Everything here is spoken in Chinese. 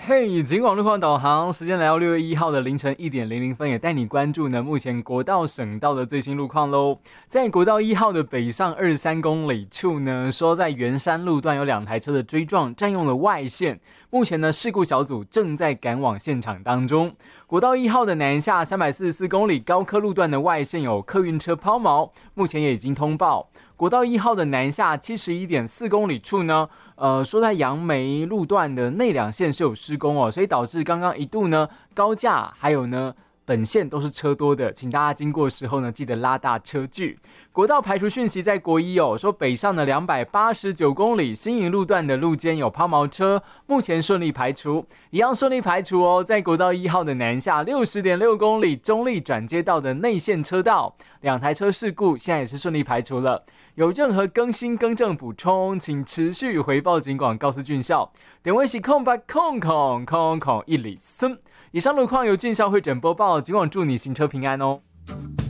嘿，警广路况导航，时间来到6月1号的凌晨1点00分，也带你关注呢目前国道省道的最新路况喽。在国道1号的北上23公里处呢，说在圆山路段有2台车的追撞，占用了外线。目前呢，事故小组正在赶往现场当中。国道1号的南下344公里高科路段的外线有客运车抛锚，目前也已经通报。国道1号的南下71.4公里处呢，说在杨梅路段的内两线是有施工哦，所以导致刚刚一度呢高架还有呢本线都是车多的，请大家经过的时候呢记得拉大车距。国道排除讯息在国一哦，说北上的289公里新营路段的路肩有抛锚车，目前顺利排除，一样顺利排除哦。在国道1号的南下60.6公里中立转接道的内线车道，2台车事故现在也是顺利排除了。有任何更新更正补充，请持续回报警广告诉俊孝。点位是0800001003。以上路况由俊孝会诊播报，警广祝你行车平安哦。